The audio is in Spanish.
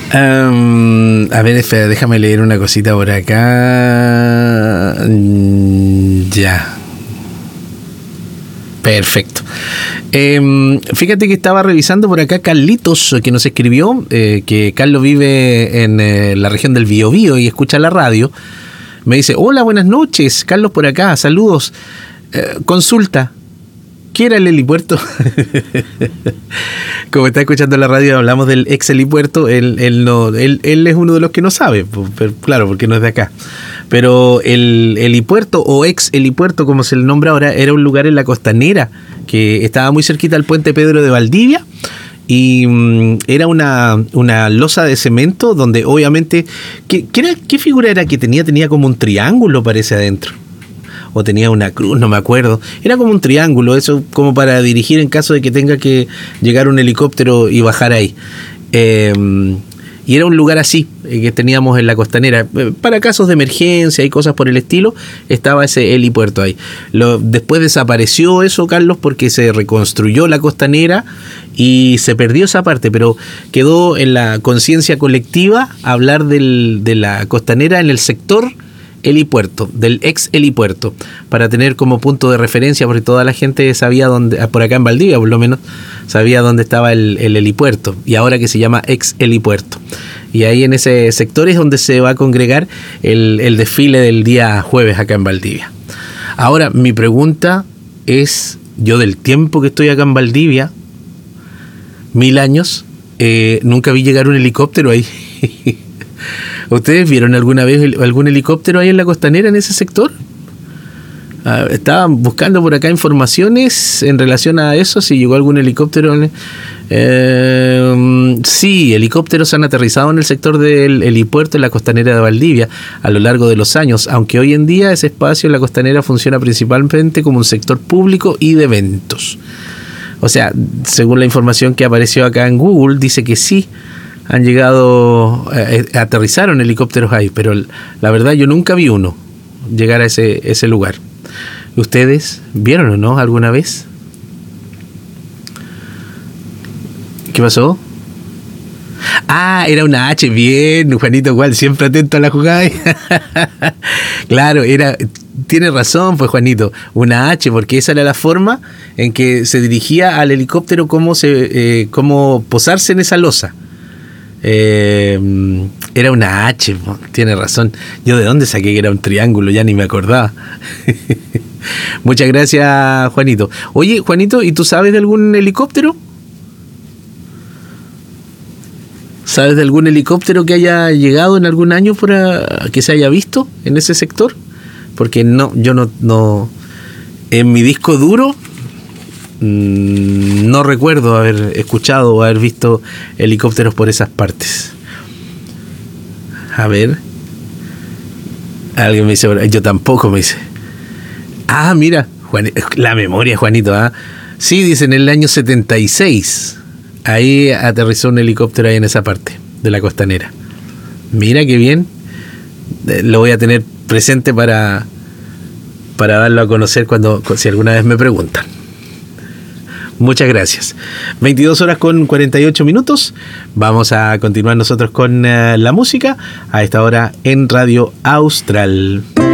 A ver, espera, déjame leer una cosita por acá. Ya. Perfecto. Fíjate que estaba revisando por acá Carlitos, que nos escribió, que Carlos vive en la región del Biobío y escucha la radio. Me dice: hola, buenas noches, Carlos por acá, saludos. Consulta, ¿qué era el helipuerto? Como está escuchando la radio, hablamos del ex helipuerto. Él es uno de los que no sabe, pero, claro, porque no es de acá. Pero el helipuerto o ex helipuerto, como se le nombra ahora, era un lugar en la Costanera que estaba muy cerquita al puente Pedro de Valdivia. Y era una losa de cemento donde obviamente... ¿Qué figura era que tenía? Tenía como un triángulo, parece, adentro. O tenía una cruz, no me acuerdo. Era como un triángulo, eso como para dirigir en caso de que tenga que llegar un helicóptero y bajar ahí. Y era un lugar así, que teníamos en la Costanera. Para casos de emergencia y cosas por el estilo, estaba ese helipuerto ahí. Después desapareció eso, Carlos, porque se reconstruyó la Costanera y se perdió esa parte, pero quedó en la conciencia colectiva hablar de la Costanera en el sector helipuerto, del ex helipuerto, para tener como punto de referencia, porque toda la gente sabía dónde, por acá en Valdivia por lo menos, sabía dónde estaba el helipuerto, y ahora que se llama ex helipuerto. Y ahí en ese sector es donde se va a congregar el desfile del día jueves acá en Valdivia. Ahora, mi pregunta es, yo del tiempo que estoy acá en Valdivia, 1000 años, nunca vi llegar un helicóptero ahí. ¿Ustedes vieron alguna vez algún helicóptero ahí en la Costanera, en ese sector? Estaban buscando por acá informaciones en relación a eso, si llegó algún helicóptero. Sí, helicópteros han aterrizado en el sector del helipuerto en la Costanera de Valdivia a lo largo de los años, aunque hoy en día ese espacio en la Costanera funciona principalmente como un sector público y de eventos. O sea, según la información que apareció acá en Google, dice que sí, han llegado, aterrizaron helicópteros ahí, pero la verdad yo nunca vi uno llegar a ese lugar. ¿Ustedes vieron o no alguna vez? ¿Qué pasó? Ah, era una H, bien, Juanito, igual, siempre atento a la jugada. Claro, tiene razón, pues, Juanito, una H, porque esa era la forma en que se dirigía al helicóptero, cómo posarse en esa losa. Era una H, tiene razón. Yo de dónde saqué que era un triángulo, ya ni me acordaba. Muchas gracias, Juanito. Oye, Juanito, ¿y tú sabes de algún helicóptero? ¿Sabes de algún helicóptero que haya llegado en algún año que se haya visto en ese sector? Porque yo no en mi disco duro no recuerdo haber escuchado o haber visto helicópteros por esas partes. A ver. Alguien me dice, yo tampoco, me dice. Ah, mira, la memoria, Juanito, ¿ah? Sí, dice en el año 76. Ahí aterrizó un helicóptero ahí en esa parte de la Costanera. Mira qué bien. Lo voy a tener presente para darlo a conocer si alguna vez me preguntan. Muchas gracias. 22 horas con 48 minutos. Vamos a continuar nosotros con la música a esta hora en Radio Austral.